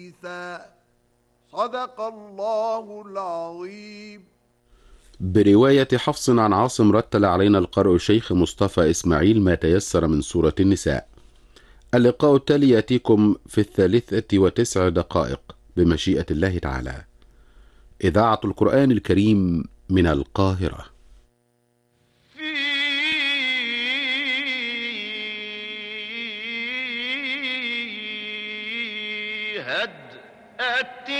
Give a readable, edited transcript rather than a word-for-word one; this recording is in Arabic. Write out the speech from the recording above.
حديثا. صدق الله العظيم. برواية حفص عن عاصم رتل علينا القارئ الشيخ مصطفى إسماعيل ما تيسر من سورة النساء. اللقاء التالي يأتيكم في 3:09 بمشيئة الله تعالى. إذاعة القرآن الكريم من القاهرة. في هدأة